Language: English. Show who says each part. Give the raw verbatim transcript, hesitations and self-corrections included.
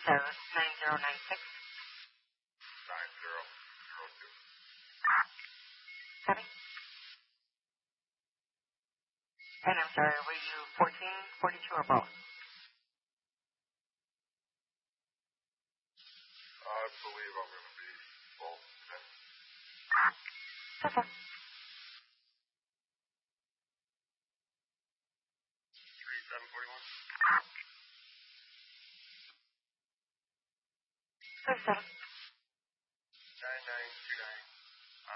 Speaker 1: seven nine zero nine six.
Speaker 2: nine zero zero two.
Speaker 1: Copy. And I'm sorry, were you fourteen, forty-two, or both?
Speaker 2: I believe I'm going to be both today.
Speaker 1: Okay.
Speaker 2: three seven forty-one.
Speaker 1: Three seven.